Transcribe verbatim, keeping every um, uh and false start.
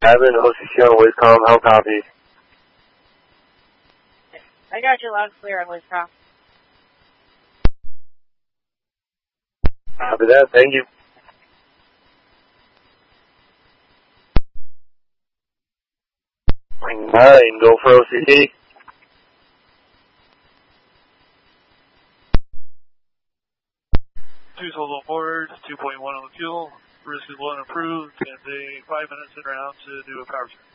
Cabin, O C C on Wiscom, how copy? I got you loud and clear on Wiscom. Copy that, thank you. Nine, go for O C C. Two total board, two point one on the fuel, risk is one approved, and a five minutes in round to do a power check.